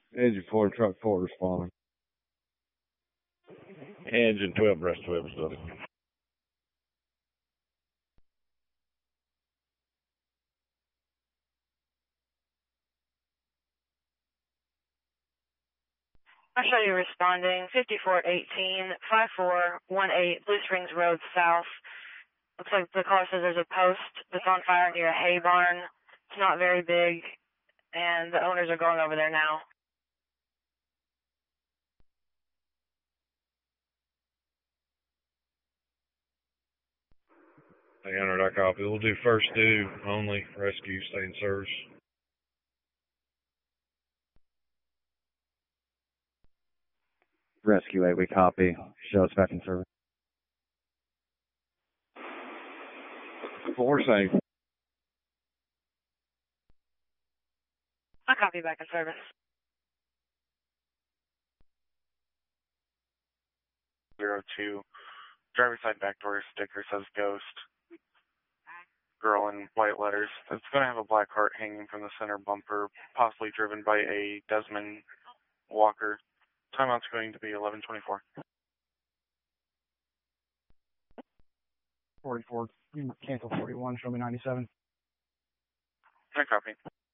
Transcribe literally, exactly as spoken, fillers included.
Engine four, truck four responding. Engine twelve, breast twelve, stuff. I'll show you responding. fifty-four eighteen, five four one eight, Blue Springs Road South. Looks like the caller says there's a post that's on fire near a hay barn. It's not very big, and the owners are going over there now. eight hundred, I copy. We'll do first due only. Rescue, stay in service. Rescue eight, we copy. Show us back in service. Four safe. I copy back in service. Zero two. Driver's side back door sticker says ghost. Girl in white letters. It's going to have a black heart hanging from the center bumper, possibly driven by a Desmond Walker. Timeout's going to be eleven twenty-four. forty-four. Cancel forty-one. Show me ninety-seven. I copy.